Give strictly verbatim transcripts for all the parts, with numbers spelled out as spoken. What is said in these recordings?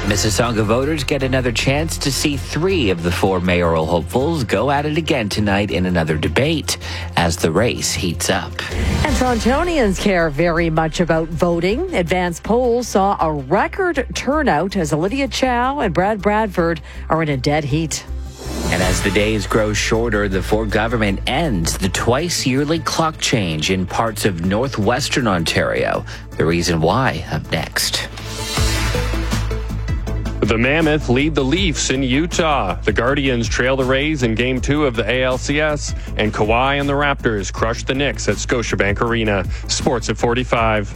Mississauga voters get another chance to see three of the four mayoral hopefuls go at it again tonight in another debate as the race heats up. And Torontonians care very much about voting. Advanced polls saw a record turnout as Olivia Chow and Brad Bradford are in a dead heat. And as the days grow shorter, the Ford government ends the twice-yearly clock change in parts of northwestern Ontario. The reason why, up next. The Mammoth lead the Leafs in Utah. The Guardians trail the Rays in Game two of the A L C S. And Kawhi and the Raptors crush the Knicks at Scotiabank Arena. Sports at forty-five.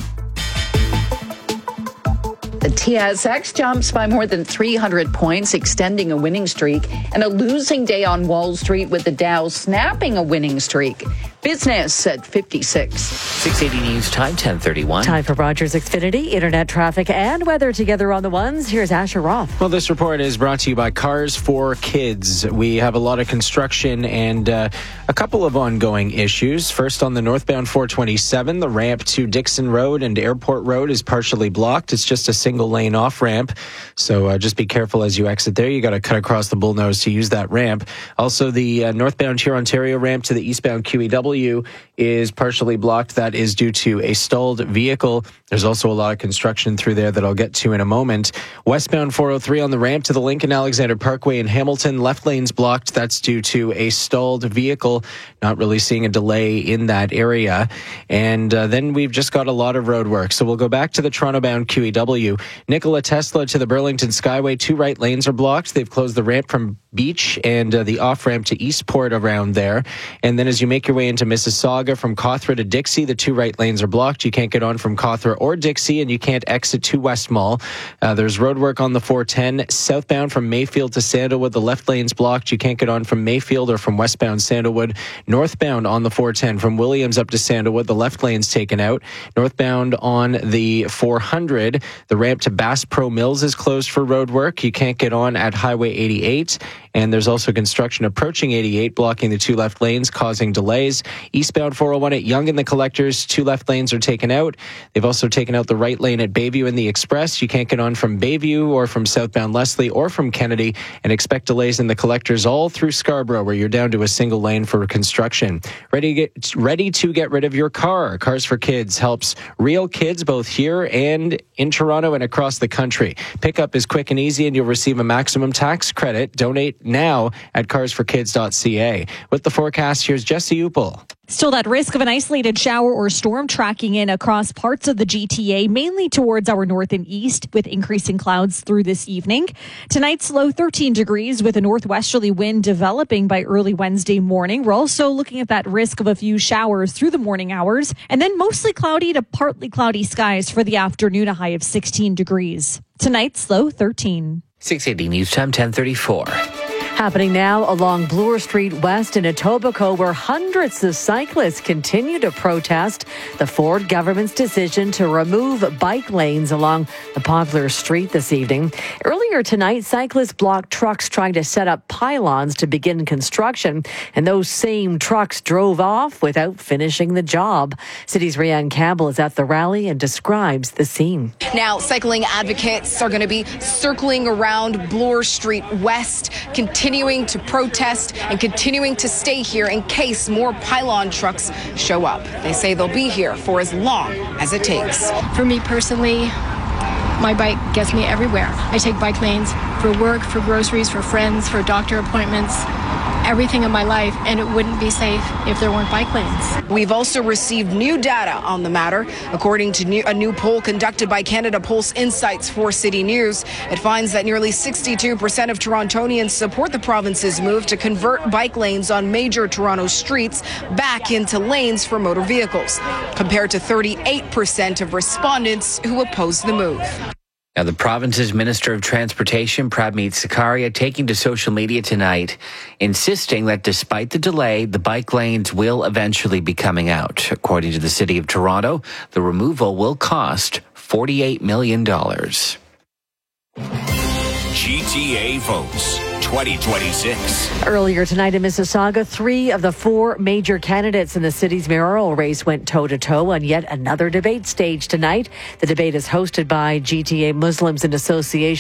The T S X jumps by more than three hundred points, extending a winning streak, and a losing day on Wall Street with the Dow snapping a winning streak. Business at fifty-six. six eighty News Time, ten thirty-one. Time for Rogers Xfinity, internet traffic and weather together on the ones. Here's Asher Roth. Well, this report is brought to you by Cars for Kids. We have a lot of construction and uh, a couple of ongoing issues. First, on the northbound four twenty-seven, the ramp to Dixon Road and Airport Road is partially blocked. It's just a single lane off ramp. So uh, just be careful as you exit there. You got to cut across the bullnose to use that ramp. Also, the uh, northbound Huron Ontario ramp to the eastbound Q E W is partially blocked. That is due to a stalled vehicle. There's also a lot of construction through there that I'll get to in a moment. Westbound four oh three on the ramp to the Lincoln Alexander Parkway in Hamilton, left lanes blocked. That's due to a stalled vehicle. Not really seeing a delay in that area. And uh, then we've just got a lot of road work. So we'll go back to the Toronto-bound Q E W. Nikola Tesla to the Burlington Skyway. Two right lanes are blocked. They've closed the ramp from Beach and uh, the off-ramp to Eastport around there. And then as you make your way into Mississauga from Cawthra to Dixie, the two right lanes are blocked. You can't get on from Cawthra or Dixie, and you can't exit to West Mall. Uh, there's road work on the four ten. Southbound from Mayfield to Sandalwood, the left lane's blocked. You can't get on from Mayfield or from westbound Sandalwood. Northbound on the four ten from Williams up to Sandalwood, the left lane's taken out. Northbound on the four hundred, the ramp to Bass Pro Mills is closed for road work. You can't get on at Highway eighty-eight. And there's also construction approaching eighty-eight, blocking the two left lanes, causing delays. Eastbound four oh one at Yonge and the Collectors, two left lanes are taken out. They've also taken out the right lane at Bayview and the Express. You can't get on from Bayview or from southbound Leslie or from Kennedy, and expect delays in the Collectors all through Scarborough, where you're down to a single lane for construction. Ready to get, ready to get rid of your car. Cars for Kids helps real kids both here and in Toronto and across the country. Pickup is quick and easy, and you'll receive a maximum tax credit. Donate now at cars for kids dot c a. With the forecast, here's Jesse Upel. Still that risk of an isolated shower or storm tracking in across parts of the G T A, mainly towards our north and east, with increasing clouds through this evening. Tonight's low thirteen degrees with a northwesterly wind developing by early Wednesday morning. We're also looking at that risk of a few showers through the morning hours, and then mostly cloudy to partly cloudy skies for the afternoon, a high of sixteen degrees. Tonight's low thirteen. six eighty News Time, ten thirty-four. Happening now along Bloor Street West in Etobicoke, where hundreds of cyclists continue to protest the Ford government's decision to remove bike lanes along the popular street this evening. Earlier tonight, cyclists blocked trucks trying to set up pylons to begin construction, and those same trucks drove off without finishing the job. City's Rianne Campbell is at the rally and describes the scene. Now, cycling advocates are going to be circling around Bloor Street West, continuing to protest and continuing to stay here in case more pylon trucks show up. They say they'll be here for as long as it takes. For me personally, my bike gets me everywhere. I take bike lanes for work, for groceries, for friends, for doctor appointments, everything in my life, and it wouldn't be safe if there weren't bike lanes. We've also received new data on the matter. According to new, a new poll conducted by Canada Pulse Insights for City News, it finds that nearly sixty-two percent of Torontonians support the province's move to convert bike lanes on major Toronto streets back into lanes for motor vehicles, compared to thirty-eight percent of respondents who oppose the move. Now, the province's Minister of Transportation, Pradmeet Sakaria, taking to social media tonight, insisting that despite the delay, the bike lanes will eventually be coming out. According to the City of Toronto, the removal will cost forty-eight million dollars. G T A votes twenty twenty-six. Earlier tonight in Mississauga, three of the four major candidates in the city's mayoral race went toe-to-toe on yet another debate stage tonight. The debate is hosted by G T A Muslims in Association